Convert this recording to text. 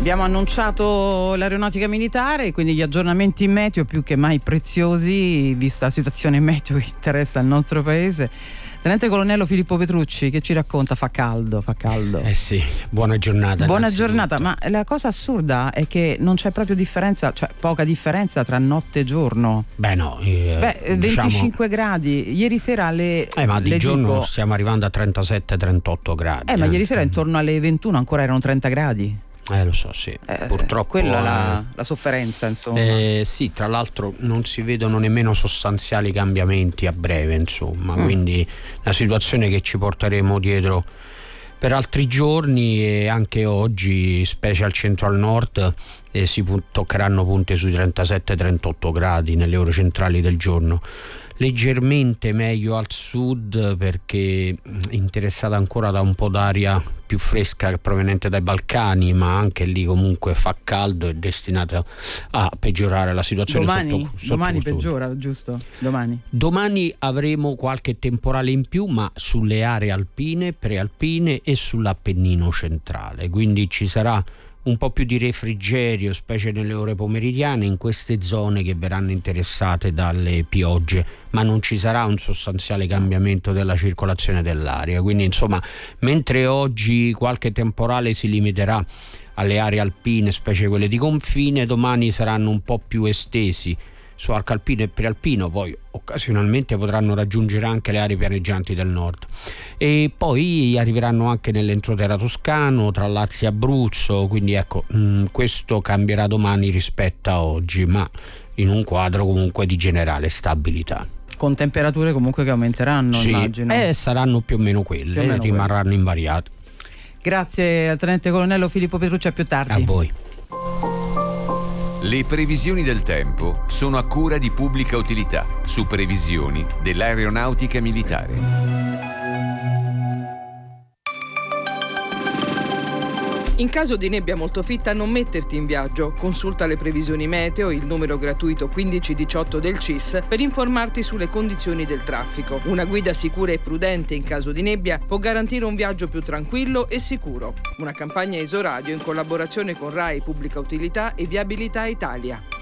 Abbiamo annunciato l'aeronautica militare, quindi gli aggiornamenti meteo più che mai preziosi, vista la situazione meteo che interessa il nostro paese. Tenente Colonnello Filippo Petrucci, che ci racconta? Fa caldo. Sì, buona giornata. Buona giornata, ma la cosa assurda è che non c'è proprio differenza, cioè poca differenza tra notte e giorno. 25 gradi, ieri sera alle... ma di giorno stiamo arrivando a 37-38 gradi. Ma ieri sera intorno alle 21 ancora erano 30 gradi. Lo so, sì. Purtroppo quella la sofferenza, insomma. Sì, tra l'altro non si vedono nemmeno sostanziali cambiamenti a breve, insomma, quindi una situazione che ci porteremo dietro per altri giorni, e anche oggi, specie al centro al nord, si toccheranno punte sui 37-38 gradi nelle ore centrali del giorno. Leggermente meglio al sud, perché interessata ancora da un po' d'aria più fresca proveniente dai Balcani, ma anche lì comunque fa caldo e destinata a peggiorare la situazione. Domani peggiora, giusto? Domani avremo qualche temporale in più, ma sulle aree alpine, prealpine e sull'Appennino centrale, quindi ci sarà un po' più di refrigerio, specie nelle ore pomeridiane, in queste zone che verranno interessate dalle piogge, ma non ci sarà un sostanziale cambiamento della circolazione dell'aria. Quindi insomma, mentre oggi qualche temporale si limiterà alle aree alpine, specie quelle di confine, domani saranno un po' più estesi su arco alpino e prealpino, poi occasionalmente potranno raggiungere anche le aree pianeggianti del nord, e poi arriveranno anche nell'entroterra toscano, tra Lazio e Abruzzo, quindi ecco, questo cambierà domani rispetto a oggi, ma in un quadro comunque di generale stabilità. Con temperature comunque che aumenteranno, sì, immagino. Saranno più o meno quelle, rimarranno invariate. Grazie al Tenente Colonnello Filippo Petrucci, a più tardi. A voi. Le previsioni del tempo sono a cura di Pubblica Utilità, su previsioni dell'aeronautica militare. In caso di nebbia molto fitta non metterti in viaggio. Consulta le previsioni meteo, il numero gratuito 1518 del CIS per informarti sulle condizioni del traffico. Una guida sicura e prudente in caso di nebbia può garantire un viaggio più tranquillo e sicuro. Una campagna Isoradio in collaborazione con RAI, Pubblica Utilità e Viabilità Italia.